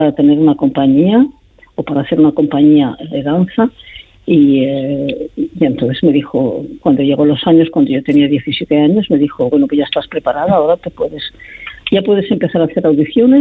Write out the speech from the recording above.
para tener una compañía o para hacer una compañía de danza. Y entonces me dijo, cuando llegó los años, cuando yo tenía 17 años, me dijo, bueno, pues ya estás preparada, ahora ya puedes empezar a hacer audiciones